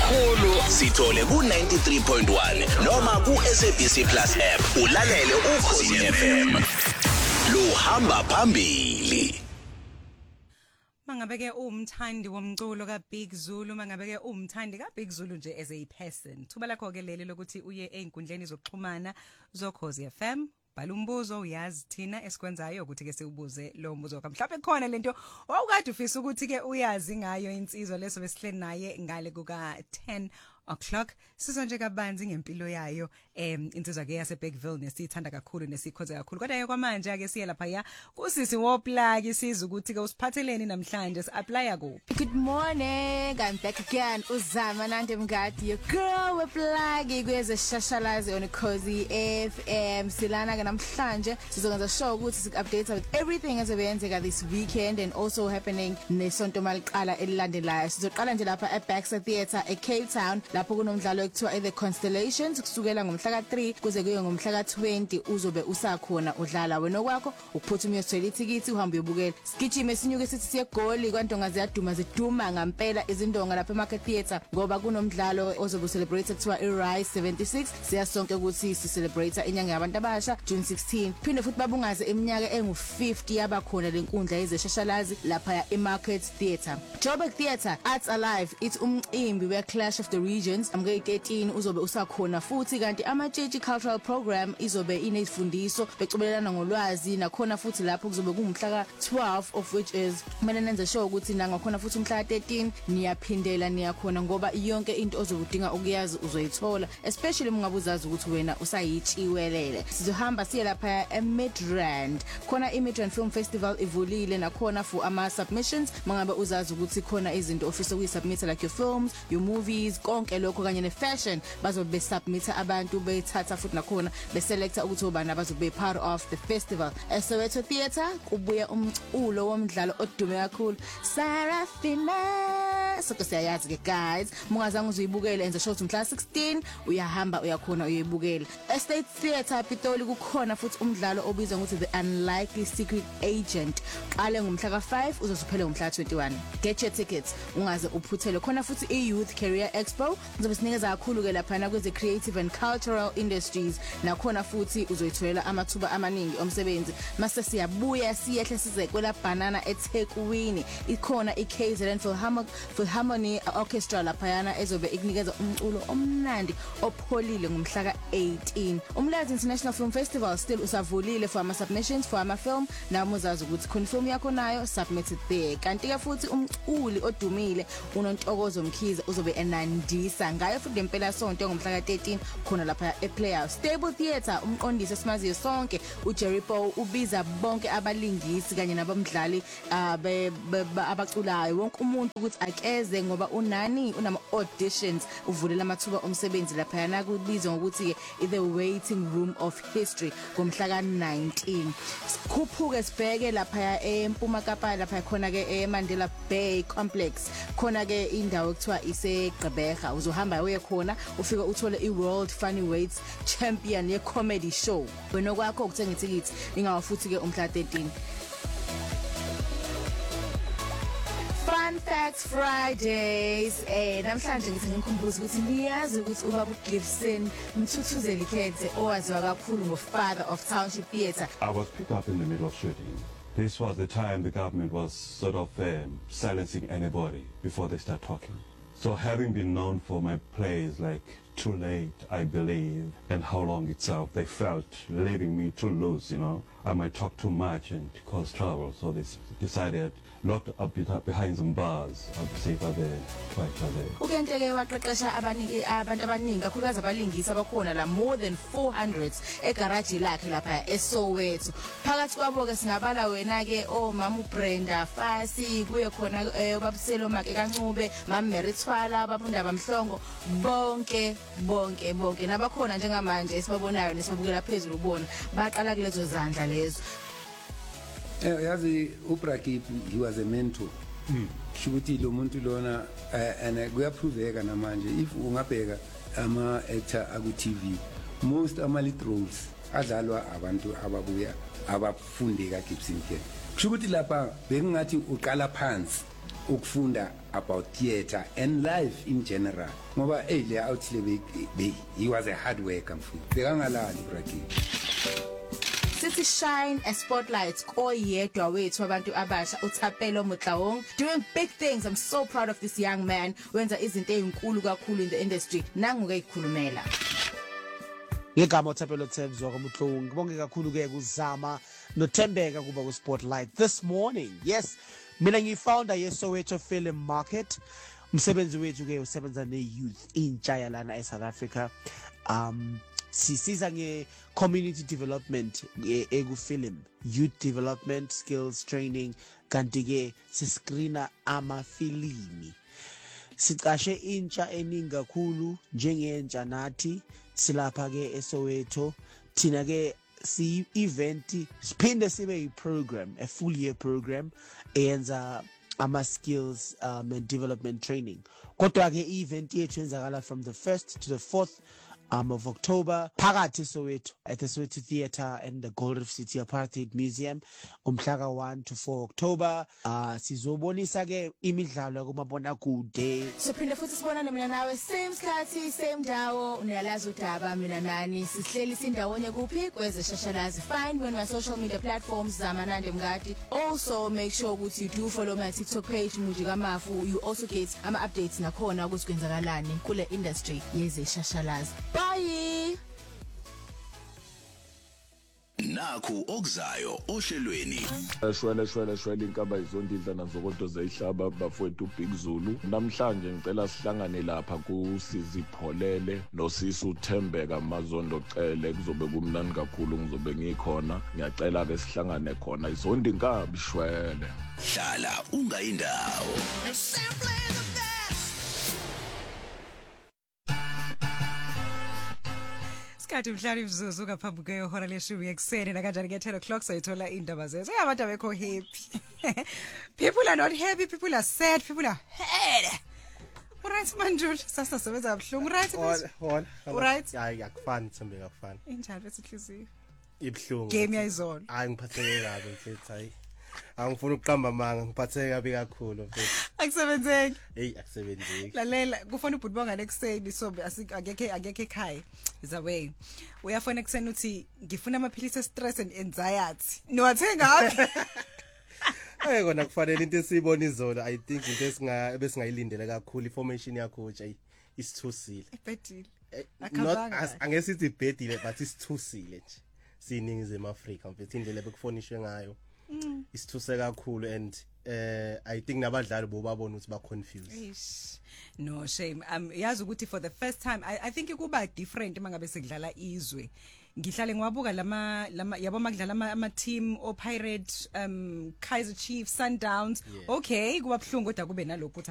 kakhulu sithole ku 93.1 noma ku SABC Plus app ulalele Ukhozi FM luhamba phambili. Mangabe ke umthandi womculo ka Big Zulu, mangabe ke umthandi ka Big Zulu nje as a person, thuba lakho ke leli lokuthi uye einkundleni zokuxhumana zokhozi FM, bhala umbuzo uyazi thina esikwenzayo ukuthi ke siubuze lo mbuzo ka mhlawumbe khona lento owukade ufisa ukuthi ke uyazi ngayo insizwa leso besihleli naye ngale kuka 10 o'clock. Sizo nje kabanzi ngempilo yayo insizwa ke yase Bergville nesithanda kakhulu nesikhoze kakhulu. Kodwa ke kwamanje ake siye lapha ya kusisi woplug siza ukuthi ke usiphatheleni namhlanje si-applya kuphi. Good morning, I'm back again. Uzama Nandi Mngadi, your girl weplug kweze shashalazi on Ukhozi FM. Silana ke namhlanje sizokwenza show ukuthi sik-update with everything ezobenzeka this weekend and also happening nesonto maliqala elilandelayo. Sizoqala nje lapha eBaxter Theatre eCape Town lapho kunomdlalo ekuthiwa The Constellations kusukela ngomhla ka3 kuze kuye ngomhla ka20 uzobe usakhona udlala wena kwakho ukuphuthuma uyothola ithikithi uhambe uyobukela. Sigijime sinyuke sithi siye egoli kwantonga ziyaduma ziduma ngampela izindonga lapha eMarket Theatre ngoba kunomdlalo ozobe celebrate kuthiwa iRise 76 siyasonke ukuthi si celebrate inyanga yabantu abasha June 16. Phinde futhi babungaze eminyaka engu50 yabakhona lenkundla yezeshashalazi lapha eMarket Theatre. Joburg Theatre Arts Alive it's umcimbi we Clash of the Regions amge 13 uzobe usakhona futhi kanti amajeji cultural program izobe inezifundiso becobelelana ngolwazi nakhona futhi lapho kuzobe kumhla ka12 of which is kumele nenze show ukuthi nangakhona futhi umhla ka13 niyaphindela niyakhona ngoba yonke into ozokudinga ukuyazi uzoyithola especially mungabuzazi ukuthi wena usayitshiwelele. Sizohamba siye lapha eMidrand khona iMidrand Film Festival ivulile nakhona for ama submissions mangabe uzazi ukuthi khona izinto ofisa ukuyisubmit like your films your movies konke lokho kanye ne-fashion bazobe submita abantu bethatha futhi nakhona beselecta ukuthi obani abazobe part of the festival. Soweto Theatre kubuya umculo womdlalo odume kakhulu Sarafina so siyayazi ke guys mungazange uzuyibukele enza show umhla 16 uyahamba uyakhona uyibukela. Estate Theatre Pitoli kukhona futhi umdlalo obizwa ukuthi The Unlikely Secret Agent qale ngomhla ka5 uzosuphele ngomhla 21. Get your tickets ungaze uphuthele khona futhi iYouth Career Expo ngizobe sinikeza kakhulu ke lapha na kweze creative and cultural industries nakhona futhi uzoyitholela amathuba amaningi omsebenzi mase siyabuya siyehle size kwela banana eThekwini ikhona iKZN Philharmonic Orchestra lapha yana ezobe ikunikeza umculo omnandi opholile ngomhla ka18. Umlazi International Film Festival still usavulile for ama submissions for ama film namuzazi ukuthi khona film yakho nayo submitted there kanti ke futhi umculi odumile uNontokozo Mkhize uzobe enandisa ngayo futhi lempela sonto ngomhla ka13 khona lapha ePlayhouse. Stable Theatre umqondisi esimaziyo sonke uJerry Paul ubiza bonke abalingisi kanye nabamdlali abaculayo wonke umuntu ukuthi akeze ngoba unani unama auditions uvulela amathuba omsebenzi lapha yana kubizwa ngokuthi The Waiting Room of History ngomhla ka19. Sikhuphuke sibheke lapha eMpuma Kapa lapha khona ke eMandela Bay Complex khona ke indawo ekuthiwa iseGqeberha uzohamba uye khona ufika uthole iWorld Funny Weights Champion ye comedy show wena kwakho ukuthenga ithikithi ingawafuthi ke umhla 13. Fun Facts Fridays namhlanje ngithi ngikhumbula ukuthi niyazi ukuthi ubaba uGibson Mthuthuzeli Khethe owaziwa kakhulu ngo-father of Township Theatre. I was picked up in the middle of shooting. This was the time the government was sort of silencing anybody before they start talking. So having been known for my plays like Too Late, I Believe, and How Long Itself, they felt leaving me too loose, you know. I might talk too much and cause trouble, so they decided locked up behind some bars. I'll be safer there, quieter there. Ukenteke waqeqesha abantu abaningi kakhulukazi abalingisi abakhona la more than 400 egarage lakhe lapha eSoweto. Phakathi kwabo ke singabala wena ke Mama Brenda Fasi kuye khona ubabuselo Make Kancube, Mama Merithwala, babunda bamhlongo bonke nabakhona njengamanje esibabonayo nesibukela phezulu ubona baqala kulezo zandla lezo. Yazi uBrakip he was a mentor. Shukuthi lo muntu lona and kuyaproveka namanje if ungabheka ama actor aku TV most ama lead roles adlalwa abantu ababuya abafunde kaGibson ke. Shukuthi lapha bekungathi uqala phansi ukufunda about theatre and life in general ngoba le outle he was a hard worker mfowethu bekangalali bracket Sithi shine a spotlight koyedwa wethu abantu abasha uThapelo Motlaong doing big things. I'm so proud of this young man wenza izinto ezinkulu kakhulu in the industry nangu ke ikhulumela Ngegama uThapelo Themzwa kaMotlaong ngibonge kakhulu ke kuzama nothembeka kuba ku spotlight this morning. Yes, mina ngifounder yeSoweto Film Market. Umsebenzi wethu ke usebenza ne-youth intsha yalana eSouth Africa. Sisiza nge-community development egu-film, youth development, skills training, kanti ke siscreena amafilimi. Sicashe intsha eningi kakhulu njengentsha nathi silapha ke eSoweto. Thina ke si-event siphinde sibe yi-program, a full year program eyenza ama-skills and development training. Kodwa ke i-event yethu yenzakala from the 1st to the 4th of October phakathi Soweto at the Soweto Theatre and the Gold Reef City Apartheid Museum umhlaka 1 to 4 October. Sizobonisa ke imidlalo kumabona kude. So phinde futhi sibonane mina nawe same sikhathi same ndawo unalazi udaba mina nani sihleli sindawonye kuphi kweze shashalazi. Find me on my social media platforms Zamanande Mngadi. Also make sure ukuthi you do follow my TikTok page Mujika Mafu. You also get ama updates nakhona ukuthi kwenzakalani kule industry yeze shashalazi. Bye. Naku okuzayo ohlelweni. Shwele inkaba izondidla nazokodwa zeyihlaba bafowethu Big Zulu. Namhlanje ngicela sihlangane lapha kuSizipholele noSisi uThembeka Mazondo Cele kuzobe kumnandi kakhulu ngizobe ngikhona. Ngiyacela ke sihlangane khona izondi inkabi shwele. Hlala ungayindawo. Sikhathi mhlali mzuzu ngaphambi kwehora leshumi ekseni nakanjani ke 10 o'clock sayithola indaba zethu. Abantu abekho happy. People are not happy, people are sad, people are sad. Alright Manjul, sasa sebenza abhlungu right? Alright. Hayi akufani Thembe akufani. Injalo besikhiziyo. Ibhlungu. Game yayizona. Hayi ngiphatheke kabi mfethu hayi. Angifuni ukuqamba manga ngiphatheke kabi kakhulu mfethu. Akusebenzeki. Hey akusebenzeki. Lalela kufuna ubhutbonga nekuseni so akekhe ekhaya. Is away. Uyafona kuseni uthi ngifuna amaphilisi stress and anxiety. Niwathenga aphi? Hey kona kufanele into esiyibona izolo I think into besingayilindele kakhulu information yakho nje isithusile. Ibhedile. Angesithi ibhedile but isithusile nje. Siningizimu Afrika mfethu indlela bekufonishwe ngayo. Isithuse kakhulu and I think nabadlali bobabona ukuthi ba confused. No shame. Yazi ukuthi for the first time I think kuba different mangabe sekudlala izwe. Ngihlale ngiwabuka lama yabo makudlala ama team o Pirate Kaizer Chiefs Sundowns. Okay kuba bhlungu kodwa kube nalokho